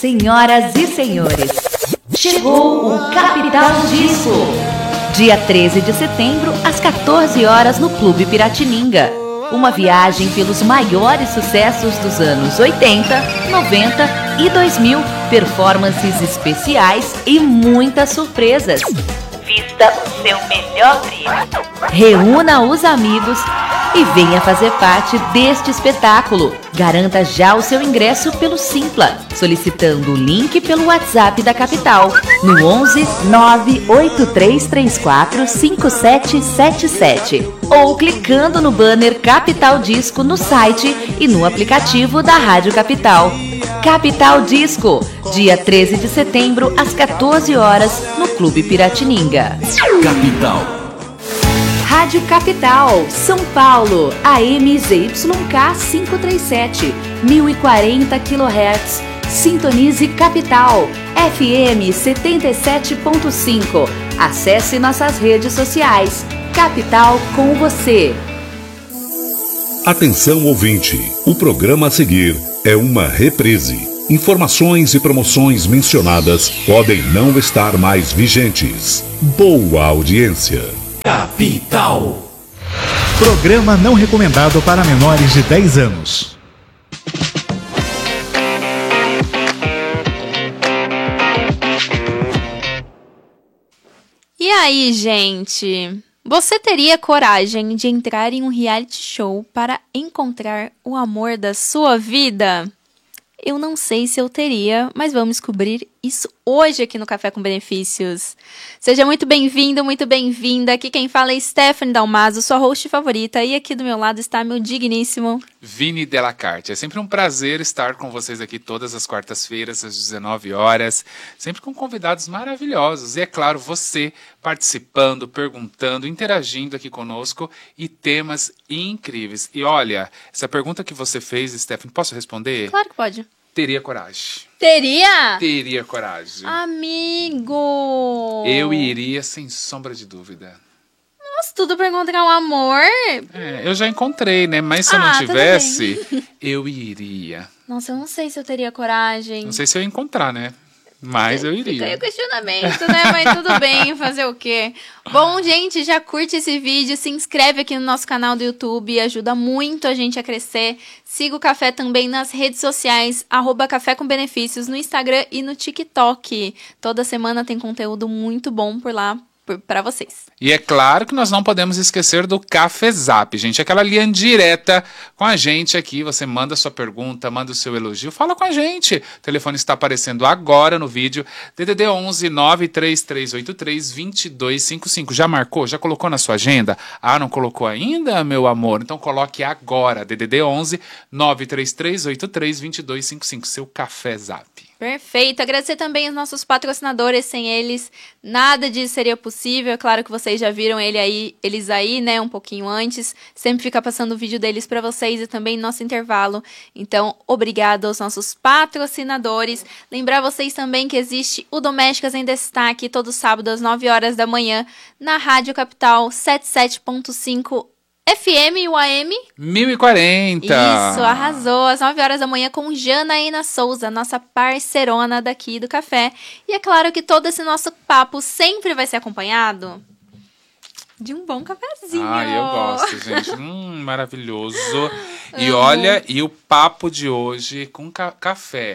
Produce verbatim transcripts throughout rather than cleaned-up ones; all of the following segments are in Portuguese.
senhoras e senhores, chegou o Capital Disco. Dia treze de setembro, às quatorze horas, no Clube Piratininga. Uma viagem pelos maiores sucessos dos anos oitenta, noventa e dois mil. Performances especiais e muitas surpresas. Vista o seu melhor brilho. Reúna os amigos e venha fazer parte deste espetáculo. Garanta já o seu ingresso pelo Simpla, solicitando o link pelo WhatsApp da capital, no onze nove oito três três quatro cinco sete sete sete, ou clicando no banner Capital Disco no site e no aplicativo da Rádio Capital. Capital Disco, dia treze de setembro, às quatorze horas, no Clube Piratininga. Capital. Rádio Capital, São Paulo, A M Z Y K quinhentos e trinta e sete, mil e quarenta quilohertz. Sintonize Capital, F M setenta e sete ponto cinco. Acesse nossas redes sociais. Capital com você. Atenção ouvinte, o programa a seguir é uma reprise. Informações e promoções mencionadas podem não estar mais vigentes. Boa audiência. Capital. Programa não recomendado para menores de dez anos. E aí, gente? Você teria coragem de entrar em um reality show para encontrar o amor da sua vida? Eu não sei se eu teria, mas vamos descobrir isso hoje aqui no Café com Benefícios. Seja muito bem-vindo, muito bem-vinda. Aqui quem fala é Stephanie Dalmaso, sua host favorita. E aqui do meu lado está meu digníssimo Vini Delacarte. É sempre um prazer estar com vocês aqui todas as quartas-feiras, às dezenove horas. Sempre com convidados maravilhosos. E é claro, você participando, perguntando, interagindo aqui conosco e temas incríveis. E olha, essa pergunta que você fez, Stephanie, posso responder? Claro que pode. Teria coragem. Teria? Teria coragem. Amigo! Eu iria, sem sombra de dúvida. Nossa, tudo pra encontrar um amor? É, eu já encontrei, né? Mas se eu Ah, não tudo tivesse, bem. eu iria. Nossa, eu não sei se eu teria coragem. Não sei se eu ia encontrar, né? Mas eu iria. Fica aí o questionamento, né? Mas tudo bem, fazer o quê? Bom, gente, já curte esse vídeo, se inscreve aqui no nosso canal do YouTube, ajuda muito a gente a crescer. Siga o Café também nas redes sociais, arroba Café com Benefícios, no Instagram e no TikTok. Toda semana tem conteúdo muito bom por lá para vocês. E é claro que nós não podemos esquecer do Cafezap, gente. Aquela linha direta com a gente aqui. Você manda a sua pergunta, manda o seu elogio, fala com a gente. O telefone está aparecendo agora no vídeo. D D D onze nove três três oito três dois dois cinco cinco. Já marcou? Já colocou na sua agenda? Ah, não colocou ainda, meu amor? Então coloque agora. D D D onze nove três três oito três dois dois cinco cinco. Seu Cafezap. Perfeito. Agradecer também os nossos patrocinadores. Sem eles, nada disso seria possível. É claro que vocês já viram ele aí, eles aí, né, um pouquinho antes. Sempre fica passando o vídeo deles para vocês e também nosso intervalo. Então, obrigado aos nossos patrocinadores. Lembrar vocês também que existe o Domésticas em Destaque todo sábado às nove horas da manhã na Rádio Capital setenta e sete ponto cinco F M e o A M mil e quarenta. Isso, arrasou. Às nove horas da manhã com Janaína Souza, nossa parceirona daqui do Café. E é claro que todo esse nosso papo sempre vai ser acompanhado de um bom cafezinho. Ah, eu gosto, gente. hum, maravilhoso. E Amo. Olha, e o papo de hoje com ca- café.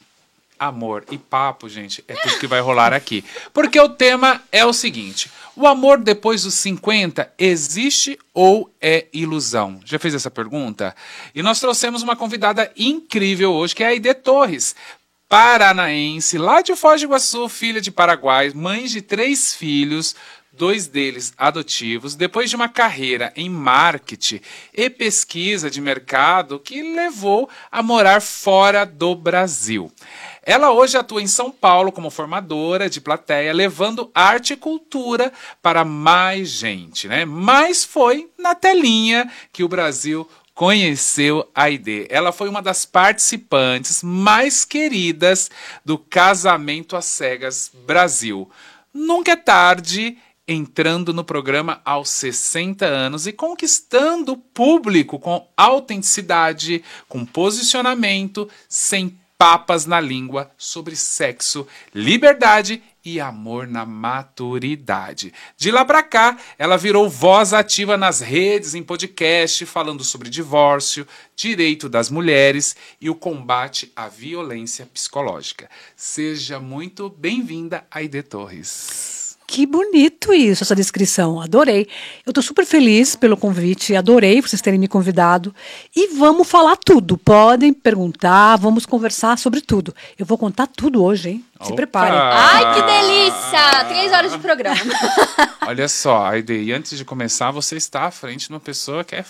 Amor e papo, gente, é tudo que vai rolar aqui. Porque o tema é o seguinte: o amor depois dos cinquenta existe ou é ilusão? Já fez essa pergunta? E nós trouxemos uma convidada incrível hoje, que é a Aide Torres, paranaense, lá de Foz do Iguaçu, filha de Paraguai, mãe de três filhos, dois deles adotivos, depois de uma carreira em marketing e pesquisa de mercado que levou a morar fora do Brasil. Ela hoje atua em São Paulo como formadora de plateia, levando arte e cultura para mais gente, né? Mas foi na telinha que o Brasil conheceu a Aide. Ela foi uma das participantes mais queridas do Casamento às Cegas Brasil. Nunca é tarde, entrando no programa aos sessenta anos e conquistando o público com autenticidade, com posicionamento, sem Papas na Língua sobre sexo, liberdade e amor na maturidade. De lá pra cá, ela virou voz ativa nas redes, em podcast, falando sobre divórcio, direito das mulheres e o combate à violência psicológica. Seja muito bem-vinda, Aide Torres. Que bonito isso, essa descrição. Adorei. Eu estou super feliz pelo convite, adorei vocês terem me convidado. E vamos falar tudo. Podem perguntar, vamos conversar sobre tudo. Eu vou contar tudo hoje, hein? Se Opa! preparem. Ai, que delícia! Três horas de programa. Olha só, Aide, e antes de começar, você está à frente de uma pessoa que é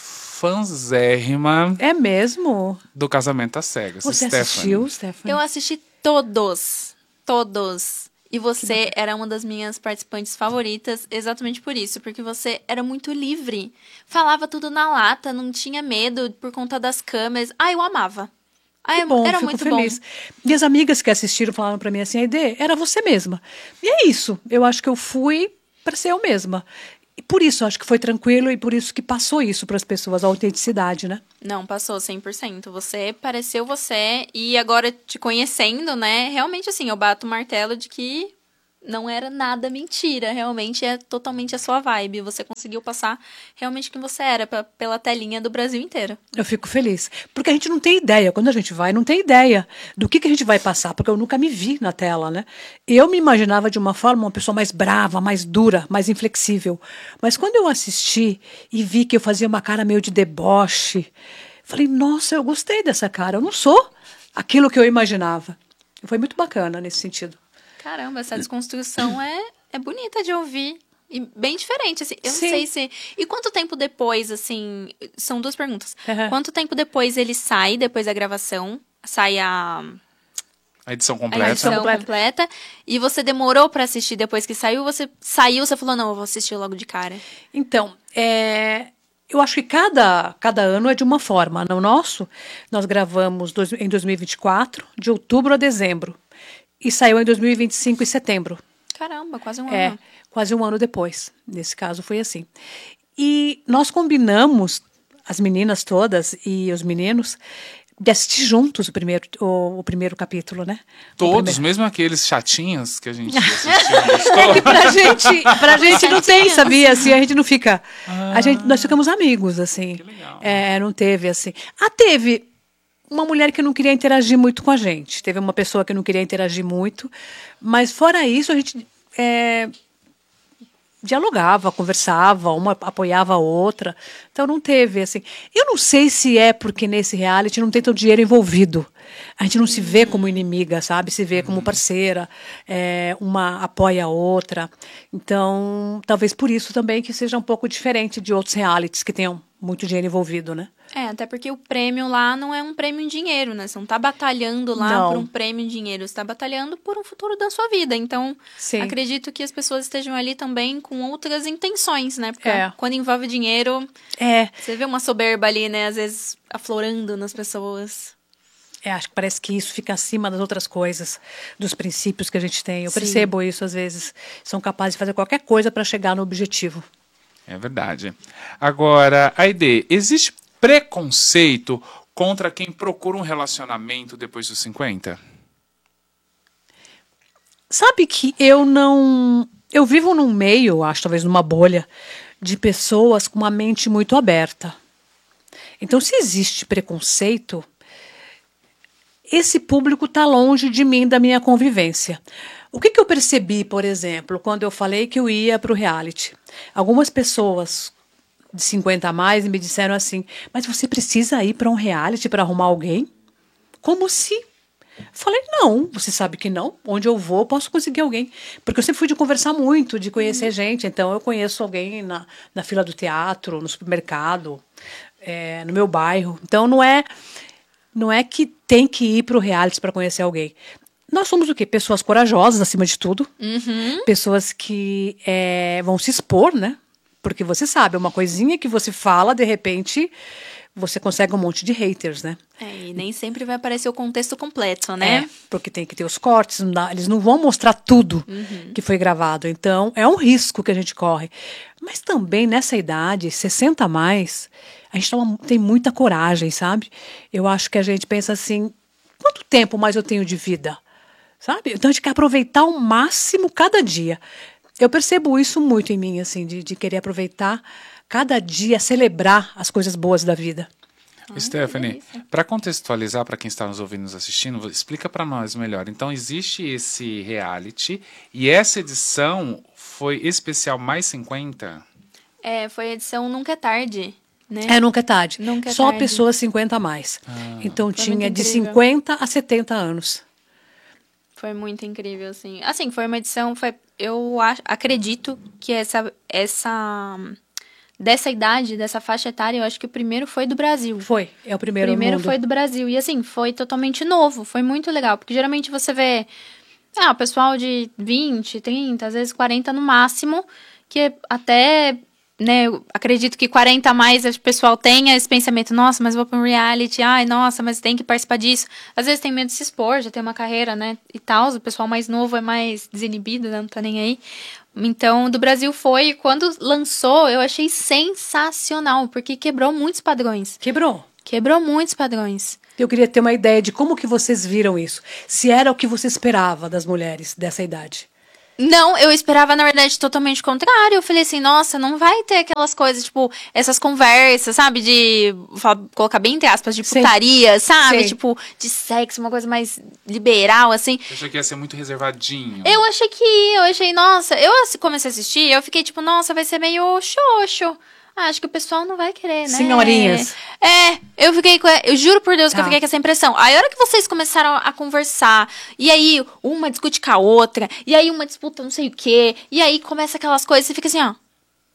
fanzérrima É mesmo? do Casamento às Cegas. Você Stephanie. assistiu, Stephanie? Eu assisti todos. Todos. E você era uma das minhas participantes favoritas exatamente por isso. Porque você era muito livre. Falava tudo na lata, não tinha medo por conta das câmeras. Ah, eu amava. Ah, Que bom, era fico muito feliz. bom. Minhas amigas que assistiram falaram pra mim assim, Aide, era você mesma. E é isso. Eu acho que eu fui para ser eu mesma. E por isso, acho que foi tranquilo e por isso que passou isso para as pessoas, a autenticidade, né? Não, passou cem por cento. Você pareceu você. E agora, te conhecendo, né? Realmente, assim, eu bato o martelo de que não era nada mentira. Realmente é totalmente a sua vibe. Você conseguiu passar realmente quem você era pra, pela telinha do Brasil inteiro. Eu fico feliz. Porque a gente não tem ideia. Quando a gente vai, não tem ideia do que, que a gente vai passar. Porque eu nunca me vi na tela, né? Eu me imaginava de uma forma, uma pessoa mais brava, mais dura, mais inflexível. Mas quando eu assisti e vi que eu fazia uma cara meio de deboche, falei, nossa, eu gostei dessa cara. Eu não sou aquilo que eu imaginava. Foi muito bacana nesse sentido. Caramba, essa desconstrução é, é bonita de ouvir. E bem diferente, assim. Eu Sim. não sei se... E quanto tempo depois, assim... São duas perguntas. Uhum. Quanto tempo depois ele sai, depois da gravação? Sai a... A edição A completa. edição completa. completa. E você demorou pra assistir depois que saiu? Você saiu, você falou, não, eu vou assistir logo de cara. Então, é, eu acho que cada, cada ano é de uma forma. No nosso, nós gravamos dois, em dois mil e vinte e quatro, de outubro a dezembro. E saiu em dois mil e vinte e cinco, em setembro. Caramba, quase um É, ano. quase um ano depois. Nesse caso foi assim. E nós combinamos, as meninas todas e os meninos, de assistir juntos o primeiro, o, o primeiro capítulo, né? O Todos, primeiro. mesmo aqueles chatinhos que a gente assistiu, gostou? Pra gente, pra gente não tem, sabia? Assim, a gente não fica. A gente, nós ficamos amigos, assim. Que legal. É, não teve assim. Ah, teve uma mulher que não queria interagir muito com a gente. Teve uma pessoa que não queria interagir muito. Mas fora isso, a gente é, dialogava, conversava, uma apoiava a outra. Então não teve assim. Eu não sei se é porque nesse reality não tem tanto dinheiro envolvido. A gente não se vê como inimiga, sabe? Se vê como parceira, é, uma apoia a outra. Então, talvez por isso também que seja um pouco diferente de outros realities que tenham muito dinheiro envolvido, né? É, até porque o prêmio lá não é um prêmio em dinheiro, né? Você não tá batalhando lá Não. por um prêmio em dinheiro. Você tá batalhando por um futuro da sua vida. Então, Sim. acredito que as pessoas estejam ali também com outras intenções, né? Porque É. quando envolve dinheiro, É, você vê uma soberba ali, né? Às vezes aflorando nas pessoas. é, acho que parece que isso fica acima das outras coisas, dos princípios que a gente tem. Eu Sim. percebo isso às vezes. São capazes de fazer qualquer coisa para chegar no objetivo. É verdade. Agora, Aide, existe preconceito contra quem procura um relacionamento depois dos cinquenta? Sabe que eu não... Eu vivo num meio, acho, talvez numa bolha, de pessoas com uma mente muito aberta. Então, se existe preconceito, esse público está longe de mim, da minha convivência. O que, que eu percebi, por exemplo, quando eu falei que eu ia para o reality? Algumas pessoas de cinquenta a mais me disseram assim, mas você precisa ir para um reality para arrumar alguém? Como se... Falei, não, você sabe que não. Onde eu vou, eu posso conseguir alguém. Porque eu sempre fui de conversar muito, de conhecer gente. Então, eu conheço alguém na, na fila do teatro, no supermercado, é, no meu bairro. Então, não é, não é que tem que ir para o reality para conhecer alguém. Nós somos o quê? Pessoas corajosas, acima de tudo. Uhum. Pessoas que é, vão se expor, né? Porque você sabe, uma coisinha que você fala, de repente... você consegue um monte de haters, né? É, e nem sempre vai aparecer o contexto completo, né? É, porque tem que ter os cortes, não dá, eles não vão mostrar tudo Uhum. que foi gravado. Então, é um risco que a gente corre. Mas também, nessa idade, sessenta a mais, a gente toma- tem muita coragem, sabe? Eu acho que a gente pensa assim, quanto tempo mais eu tenho de vida? Sabe? Então a gente quer aproveitar ao máximo cada dia. Eu percebo isso muito em mim, assim, de, de querer aproveitar cada dia, celebrar as coisas boas da vida. Ah, Stephanie, para contextualizar para quem está nos ouvindo, nos assistindo, explica para nós melhor. Então, existe esse reality e essa edição foi especial mais cinquenta? É, foi a edição Nunca é Tarde, né? É, nunca é tarde. Nunca é Só tarde. pessoas cinquenta a mais. Ah. Então Foi tinha muito de incrível. cinquenta a setenta anos. Foi muito incrível, assim. Assim, foi uma edição, foi, eu acho, acredito que essa, essa, dessa idade, dessa faixa etária, eu acho que o primeiro foi do Brasil. Foi, é o O primeiro primeiro mundo. foi do Brasil. E assim, foi totalmente novo, foi muito legal. Porque geralmente você vê, ah, o pessoal de vinte, trinta, às vezes quarenta no máximo, que até, né, eu acredito que quarenta a mais o pessoal tenha esse pensamento, nossa, mas vou para um reality, ai, nossa, mas tem que participar disso. Às vezes tem medo de se expor, já tem uma carreira, né, e tal. O pessoal mais novo é mais desinibido, né, não tá nem aí. Então, do Brasil foi, e quando lançou, eu achei sensacional, porque quebrou muitos padrões. Quebrou. Quebrou muitos padrões. Eu queria ter uma ideia de como que vocês viram isso. Se era o que você esperava das mulheres dessa idade. Não, eu esperava, na verdade, totalmente o contrário. Eu falei assim, nossa, não vai ter aquelas coisas, tipo, essas conversas, sabe? De, vou colocar bem entre aspas, de Sim. putaria, sabe? Sim. Tipo, de sexo, uma coisa mais liberal, assim. Eu achei que ia ser muito reservadinho. Eu achei que ia, eu achei, nossa, eu assi- comecei a assistir, eu fiquei tipo, nossa, vai ser meio xoxo. Ah, acho que o pessoal não vai querer, né? Senhorinhas. É, eu fiquei com. Eu juro por Deus que eu Tá. fiquei com essa impressão. Aí a hora que vocês começaram a conversar, e aí uma discute com a outra, e aí uma disputa não sei o quê, e aí começa aquelas coisas, você fica assim, ó.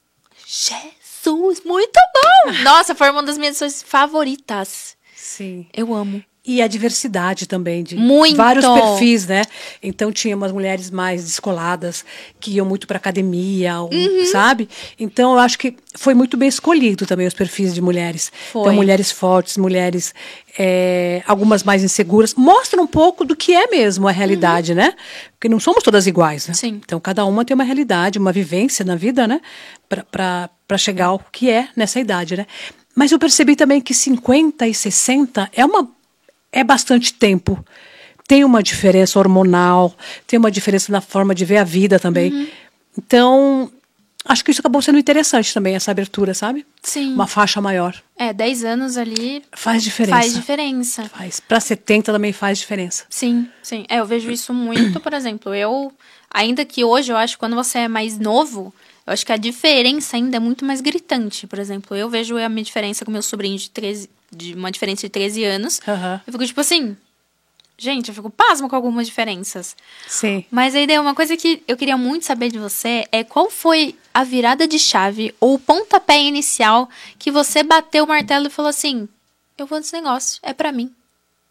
Jesus, muito bom! Nossa, foi uma das minhas edições favoritas. Sim. Eu amo. E a diversidade também, de Muito. vários perfis, né? Então tinha umas mulheres mais descoladas, que iam muito para academia, um, Uhum. sabe? Então eu acho que foi muito bem escolhido também os perfis de mulheres. Foi. Então mulheres fortes, mulheres, é, algumas mais inseguras. Mostra um pouco do que é mesmo a realidade, né? Porque não somos todas iguais, né? Uhum. Sim. Então cada uma tem uma realidade, uma vivência na vida, né? Para chegar ao que é nessa idade, né? Mas eu percebi também que cinquenta e sessenta é uma é bastante tempo. Tem uma diferença hormonal, tem uma diferença na forma de ver a vida também. Uhum. Então, acho que isso acabou sendo interessante também, essa abertura, sabe? Sim. Uma faixa maior. É, dez anos ali Faz diferença. faz diferença. Faz. Para setenta também faz diferença. Sim, sim. É, eu vejo isso muito, por exemplo, eu, ainda que hoje eu acho que quando você é mais novo, eu acho que a diferença ainda é muito mais gritante. Por exemplo, eu vejo a minha diferença com meu sobrinho de treze, de uma diferença de treze anos. Aham. Eu fico tipo assim, gente, eu fico pasmo com algumas diferenças. Sim. Mas aí, Dê, uma coisa que eu queria muito saber de você é qual foi a virada de chave ou o pontapé inicial que você bateu o martelo e falou assim, eu vou nesse negócio, é pra mim.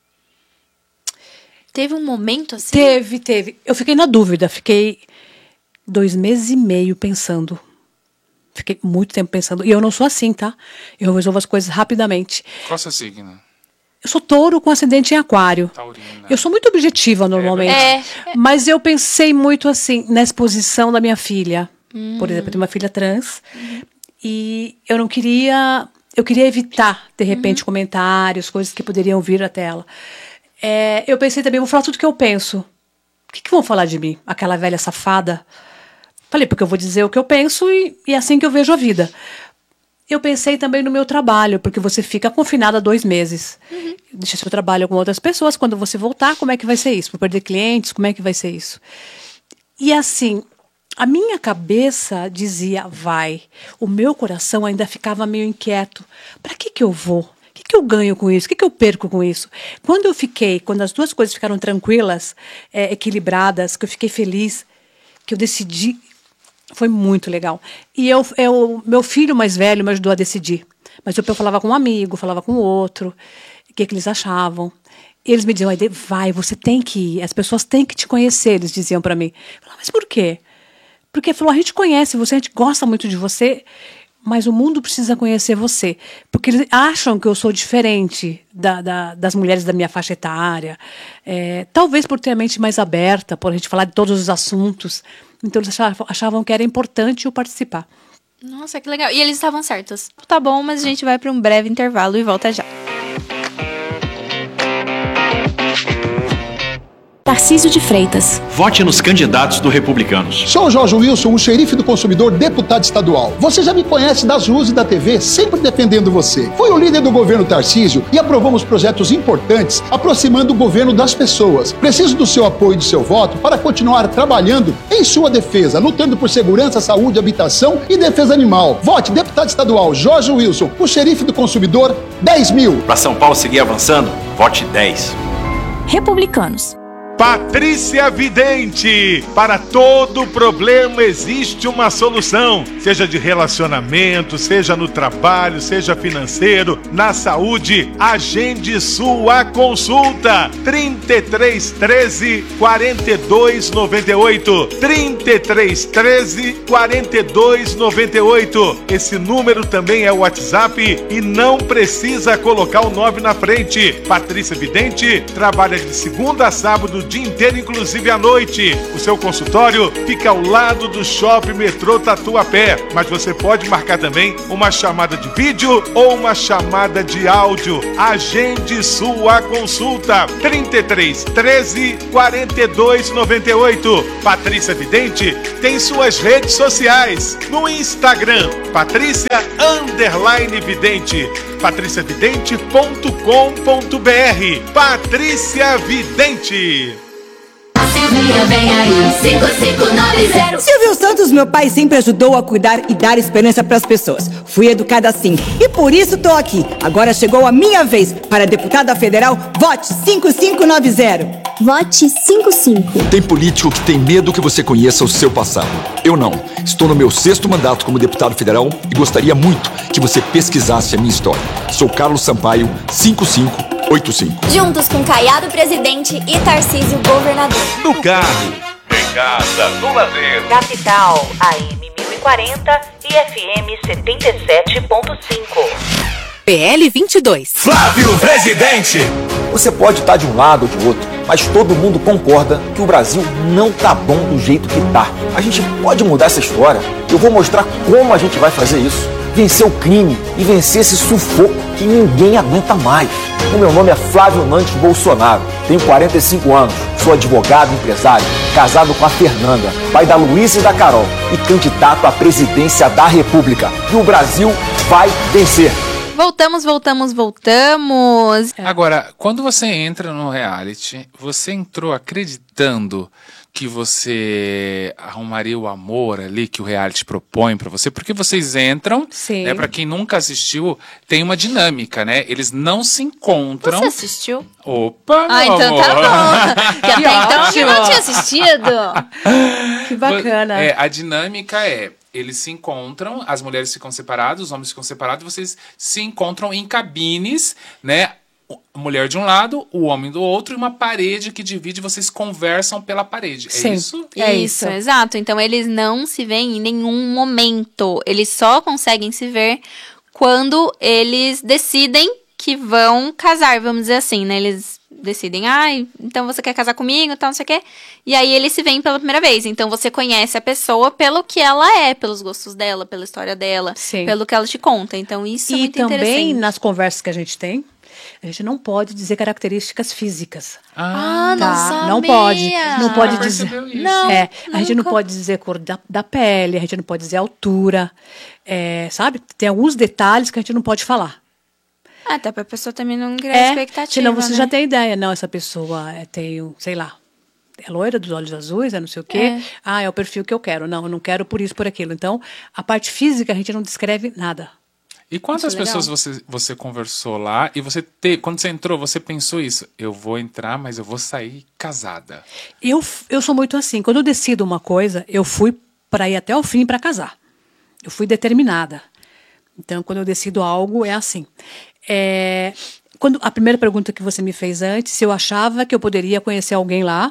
Teve um momento assim? Teve, teve. Eu fiquei na dúvida, fiquei dois meses e meio pensando. Fiquei muito tempo pensando. E eu não sou assim, tá? Eu resolvo as coisas rapidamente. Qual é o seu signo? Eu sou touro com ascendente em aquário. Taurina. Eu sou muito objetiva normalmente. É. Mas eu pensei muito assim, na exposição da minha filha. Por exemplo, eu tenho uma filha trans. E eu não queria... Eu queria evitar, de repente, comentários, coisas que poderiam vir até ela. É, eu pensei também, vou falar tudo que eu penso. O que, que vão falar de mim? Aquela velha safada? Falei, porque eu vou dizer o que eu penso e, e é assim que eu vejo a vida. Eu pensei também no meu trabalho, porque você fica confinada dois meses. Uhum. Deixa seu trabalho com outras pessoas. Quando você voltar, como é que vai ser isso? Vou perder clientes, como é que vai ser isso? E assim, a minha cabeça dizia, vai. O meu coração ainda ficava meio inquieto. Para que que eu vou? O que que eu ganho com isso? O que que eu perco com isso? Quando eu fiquei, quando as duas coisas ficaram tranquilas, é, equilibradas, que eu fiquei feliz, que eu decidi... Foi muito legal. E eu, eu, meu filho mais velho me ajudou a decidir. Mas eu, eu falava com um amigo, falava com outro, o que, que eles achavam. E eles me diziam, Aide, vai, você tem que ir, as pessoas têm que te conhecer, eles diziam para mim. Eu falava, mas por quê? Porque falou, a gente conhece você, a gente gosta muito de você, mas o mundo precisa conhecer você. Porque eles acham que eu sou diferente da, da, das mulheres da minha faixa etária. É, talvez por ter a mente mais aberta, por a gente falar de todos os assuntos. Então eles achavam, achavam que era importante eu participar. Nossa, que legal. E eles estavam certos. Tá bom, mas a gente vai para um breve intervalo e volta já. Tarcísio de Freitas. Vote nos candidatos do Republicanos. Sou Jorge Wilson, o xerife do consumidor, deputado estadual. Você já me conhece das ruas e da T V, sempre defendendo você. Fui o líder do governo Tarcísio e aprovamos projetos importantes, aproximando o governo das pessoas. Preciso do seu apoio e do seu voto para continuar trabalhando em sua defesa, lutando por segurança, saúde, habitação e defesa animal. Vote deputado estadual Jorge Wilson, o xerife do consumidor, dez mil. Para São Paulo seguir avançando, vote dez. Republicanos. Patrícia Vidente, para todo problema existe uma solução, seja de relacionamento, seja no trabalho, seja financeiro, na saúde. Agende sua consulta, trinta e três, treze, quarenta e dois, noventa e oito, trinta e três, treze, quarenta e dois, noventa e oito. Esse número também é o WhatsApp e não precisa colocar o nove na frente. Patrícia Vidente trabalha de segunda a sábado, o dia inteiro, inclusive à noite. O seu consultório fica ao lado do Shopping Metrô Tatuapé, mas você pode marcar também uma chamada de vídeo ou uma chamada de áudio. Agende sua consulta, trinta e três, treze, quarenta e dois, noventa e oito. Patrícia Vidente tem suas redes sociais no Instagram, Patrícia underline Vidente, patricia vidente ponto com ponto br. Patrícia Vidente. Vem aí, cinco cinco nove zero. Silvio Santos, meu pai, sempre ajudou a cuidar e dar esperança para as pessoas. Fui educada assim e por isso tô aqui. Agora chegou a minha vez. Para deputada federal, vote cinco cinco nove zero. Vote cinco cinco. Tem político que tem medo que você conheça o seu passado. Eu não. Estou no meu sexto mandato como deputado federal e gostaria muito que você pesquisasse a minha história. Sou Carlos Sampaio, cinco cinco oito cinco. Juntos com Caiado presidente e Tarcísio governador. No carro, Em casa, no lazer. Capital, A M mil e quarenta e F M setenta e sete ponto cinco. P L vinte e dois. Flávio Presidente. Você pode estar de um lado ou de outro, mas todo mundo concorda que o Brasil não tá bom do jeito que tá. A gente pode mudar essa história. Eu vou mostrar como a gente vai fazer isso. Vencer o crime e vencer esse sufoco que ninguém aguenta mais. O meu nome é Flávio Nantes Bolsonaro, tenho quarenta e cinco anos, sou advogado, empresário, casado com a Fernanda, pai da Luísa e da Carol e candidato à presidência da República. E o Brasil vai vencer. Voltamos, voltamos, voltamos. Agora, quando você entra no reality, você entrou acreditando que você arrumaria o amor ali que o reality propõe pra você? Porque vocês entram, Sim. né? Pra quem nunca assistiu, tem uma dinâmica, né? Eles não se encontram. Você assistiu? Opa, Ah, meu então amor. tá bom. Que até então eu não tinha assistido. Que bacana. É, a dinâmica é, eles se encontram, as mulheres ficam separadas, os homens ficam separados, vocês se encontram em cabines, né? A mulher de um lado, o homem do outro, e uma parede que divide, vocês conversam pela parede. É Sim, isso? é isso, isso. exato. Então eles não se veem em nenhum momento. Eles só conseguem se ver quando eles decidem que vão casar, vamos dizer assim, né? Eles decidem, ah, então você quer casar comigo, tal, não sei o quê. E aí eles se veem pela primeira vez. Então você conhece a pessoa pelo que ela é, pelos gostos dela, pela história dela, Sim. pelo que ela te conta. Então isso é E muito também, interessante. nas conversas que a gente tem, a gente não pode dizer características físicas. Ah, não Tá? sabia. Não pode. Não pode Nunca dizer. percebeu isso. Não, É, a gente não nunca. pode dizer cor da, da pele, a gente não pode dizer altura. É, sabe? Tem alguns detalhes que a gente não pode falar. Ah, até pra pessoa também não criar É, expectativa, senão você né? já tem ideia. Não, essa pessoa é, tem, um, sei lá, é loira, dos olhos azuis, é não sei o quê. É. Ah, é o perfil que eu quero. Não, eu não quero por isso, por aquilo. Então, a parte física a gente não descreve nada. E quantas Isso é pessoas legal. você, você conversou lá e você te, quando você entrou, você pensou isso? Eu vou entrar, mas eu vou sair casada. Eu, eu sou muito assim. Quando eu decido uma coisa, eu fui para ir até o fim para casar. Eu fui determinada. Então, quando eu decido algo, é assim. É, quando, a primeira pergunta que você me fez antes, se eu achava que eu poderia conhecer alguém lá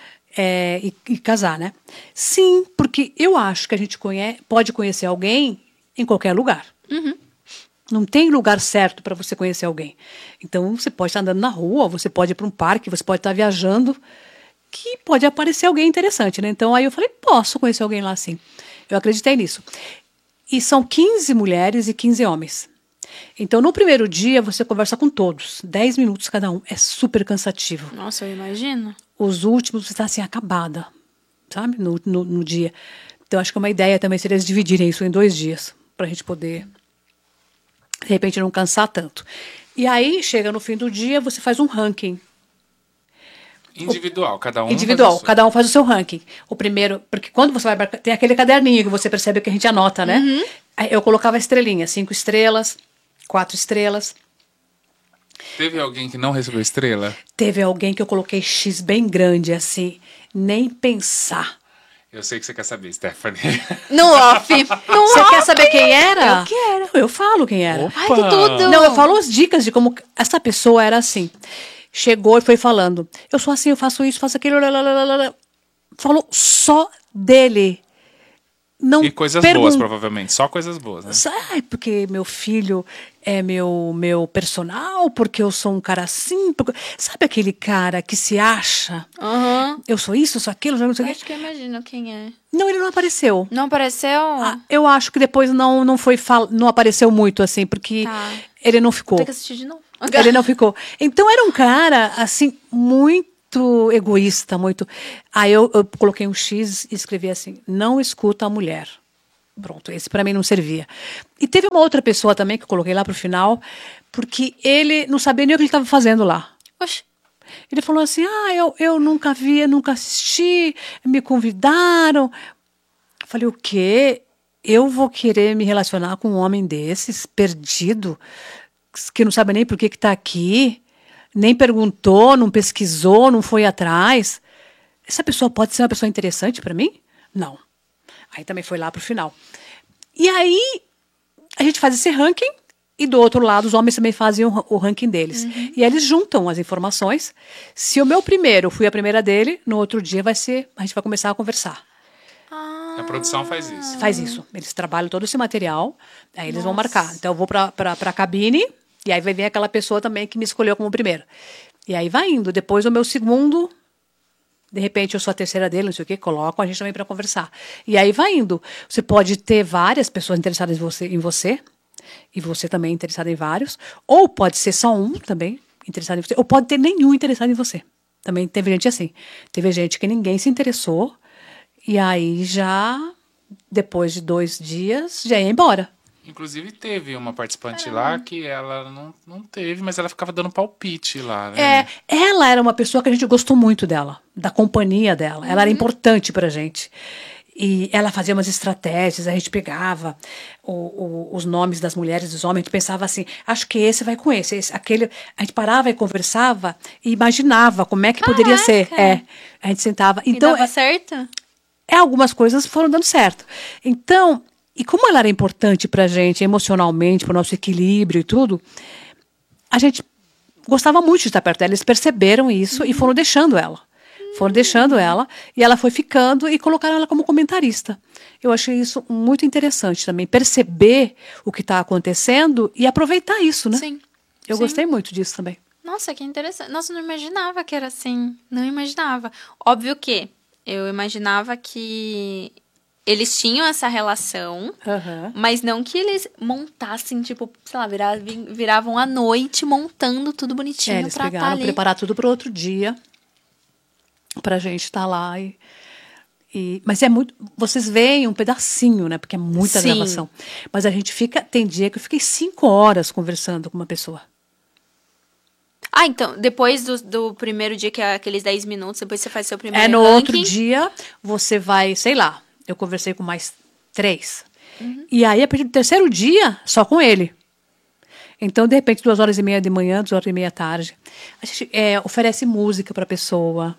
é, e, e casar, né? Sim, porque eu acho que a gente conhe, pode conhecer alguém em qualquer lugar. Uhum. Não tem lugar certo para você conhecer alguém. Então, você pode estar andando na rua, você pode ir para um parque, você pode estar viajando, que pode aparecer alguém interessante, né? Então, aí eu falei, posso conhecer alguém lá sim. Eu acreditei nisso. E são quinze mulheres e quinze homens. Então, no primeiro dia, você conversa com todos. dez minutos cada um. É super cansativo. Nossa, eu imagino. Os últimos, você está assim, acabada, sabe? No, no, no dia. Então, acho que uma ideia também seria eles dividirem isso em dois dias. Para a gente poder, de repente, não cansar tanto. E aí, chega no fim do dia, você faz um ranking. Individual, cada um Individual, faz o seu. cada um faz o seu ranking. O primeiro, porque quando você vai... Tem aquele caderninho que você percebe que a gente anota, né? Uhum. Aí eu colocava estrelinha, cinco estrelas, quatro estrelas. Teve alguém que não recebeu estrela? Teve alguém que eu coloquei X bem grande, assim, nem pensar. Eu sei que você quer saber, Stephanie. No off. No Você off. quer saber quem era? Eu quero. Eu falo quem era. Opa. Ai, que tudo. Não, eu falo as dicas de como essa pessoa era assim. Chegou e foi falando. Eu sou assim, eu faço isso, faço aquilo. Lalalala. Falou só dele. Não E coisas pergun- boas, provavelmente. Só coisas boas, né? Ai, porque meu filho é meu, meu personal, porque eu sou um cara assim. Porque... Sabe aquele cara que se acha? Uhum. Eu sou isso, eu sou aquilo, não sei o quê. Acho que eu imagino quem é. Não, ele não apareceu. Não apareceu? Ah, eu acho que depois não, não foi fal... não apareceu muito, assim, porque Tá. ele não ficou. Tem que assistir de novo. Ele não ficou. Então era um cara, assim, muito egoísta, muito. Aí eu, eu coloquei um X e escrevi assim: não escuta a mulher. Pronto, esse pra mim não servia. E teve uma outra pessoa também que eu coloquei lá pro final, porque ele não sabia nem o que ele estava fazendo lá. Oxe. Ele falou assim: ah, eu, eu nunca vi, eu nunca assisti, me convidaram. Eu falei: o quê? Eu vou querer me relacionar com um homem desses, perdido, que não sabe nem por que está aqui, nem perguntou, não pesquisou, não foi atrás. Essa pessoa pode ser uma pessoa interessante para mim? Não. Aí também foi lá para o final. E aí a gente faz esse ranking e do outro lado os homens também fazem o, o ranking deles. Uhum. E aí eles juntam as informações. Se o meu primeiro fui a primeira dele, no outro dia vai ser, a gente vai começar a conversar. A produção faz isso. Faz isso. Eles trabalham todo esse material, aí eles Nossa. vão marcar. Então eu vou para a cabine e aí vai vir aquela pessoa também que me escolheu como primeiro. E aí vai indo. Depois o meu segundo, de repente eu sou a terceira dele, não sei o quê, colocam a gente também para conversar. E aí vai indo. Você pode ter várias pessoas interessadas em você, em você, e você também interessado em vários, ou pode ser só um também interessado em você, ou pode ter nenhum interessado em você. Também teve gente assim. Teve gente que ninguém se interessou, e aí já, depois de dois dias, já ia embora. Inclusive teve uma participante lá que ela não, não teve, mas ela ficava dando palpite lá, né? É, ela era uma pessoa que a gente gostou muito dela, da companhia dela. Ela era importante pra gente. E ela fazia umas estratégias, a gente pegava o, o, os nomes das mulheres, dos homens, a gente pensava assim, acho que esse vai com esse, esse, aquele. A gente parava e conversava e imaginava como é que poderia Caraca. ser. É, a gente sentava. Então, e dava certo? É, algumas coisas foram dando certo. Então, e como ela era importante pra gente, emocionalmente, pro nosso equilíbrio e tudo, a gente gostava muito de estar perto dela. Eles perceberam isso uhum. e foram deixando ela. Foram deixando ela, e ela foi ficando e colocaram ela como comentarista. Eu achei isso muito interessante também, perceber o que está acontecendo e aproveitar isso, né? Sim. Eu Sim. gostei muito disso também. Nossa, que interessante. Nossa, eu não imaginava que era assim. Não imaginava. Óbvio que eu imaginava que eles tinham essa relação, uhum. mas não que eles montassem, tipo, sei lá, viravam, viravam à noite montando tudo bonitinho. É, eles pra pegaram, tá ali. preparar tudo para outro dia, pra gente estar tá lá e, e... Mas é muito... Vocês veem um pedacinho, né? Porque é muita Sim. gravação. Mas a gente fica... Tem dia que eu fiquei cinco horas conversando com uma pessoa. Ah, então, depois do, do primeiro dia, que é aqueles dez minutos, depois você faz seu primeiro É, no ranking. outro dia, você vai, sei lá, eu conversei com mais três. Uhum. E aí, a partir do terceiro dia, só com ele. Então, de repente, duas horas e meia de manhã, duas horas e meia da tarde. A gente é, oferece música para a pessoa,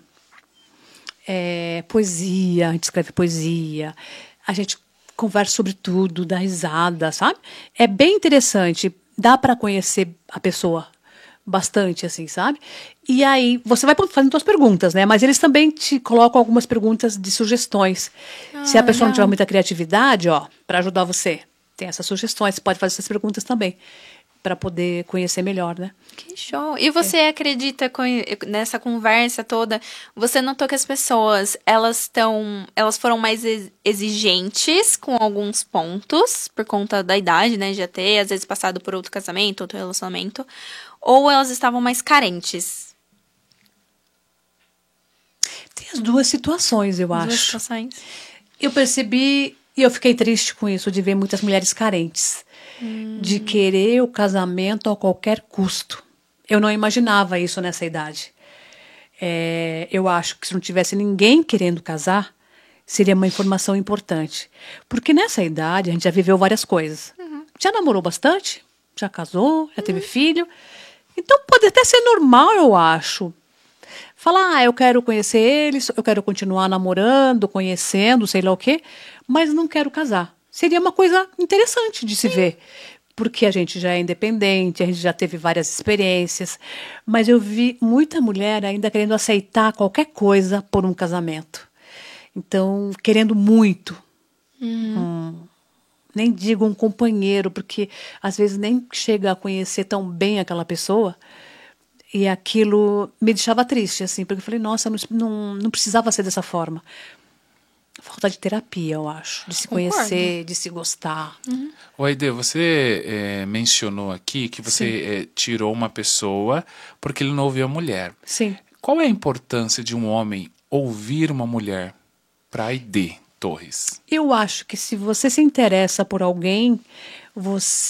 é, poesia, a gente escreve poesia, a gente conversa sobre tudo, dá risada, sabe? É bem interessante, dá para conhecer a pessoa bastante, assim, sabe? E aí, você vai fazendo suas perguntas, né? Mas eles também te colocam algumas perguntas de sugestões. Ah, Se a pessoa legal. Não tiver muita criatividade, ó, para ajudar você, tem essas sugestões, você pode fazer essas perguntas também. para poder conhecer melhor, né? Que show! E você é. acredita nessa conversa toda? Você notou que as pessoas elas estão, elas foram mais exigentes com alguns pontos por conta da idade, né? Já ter às vezes passado por outro casamento, outro relacionamento, ou elas estavam mais carentes? Tem as duas situações, eu as acho. Duas situações. Eu percebi e eu fiquei triste com isso, de ver muitas mulheres carentes. De querer o casamento a qualquer custo. Eu não imaginava isso nessa idade. É, eu acho que se não tivesse ninguém querendo casar, seria uma informação importante. Porque nessa idade a gente já viveu várias coisas. Uhum. Já namorou bastante, já casou, já teve uhum. filho. Então pode até ser normal, eu acho. Falar, ah, eu quero conhecer eles, eu quero continuar namorando, conhecendo, sei lá o quê, mas não quero casar. Seria uma coisa interessante de se Sim. ver, porque a gente já é independente, a gente já teve várias experiências, mas eu vi muita mulher ainda querendo aceitar qualquer coisa por um casamento. Então, querendo muito. Uhum. Um, nem digo um companheiro, porque às vezes nem chega a conhecer tão bem aquela pessoa, e aquilo me deixava triste, assim, porque eu falei, nossa, não, não, não precisava ser dessa forma. Falta de terapia, eu acho. De se Concordo. conhecer, de se gostar. Uhum. O Aide, você é, mencionou aqui que você é, tirou uma pessoa porque ele não ouvia a mulher. Sim. Qual é a importância de um homem ouvir uma mulher para Aide Torres? Eu acho que se você se interessa por alguém, você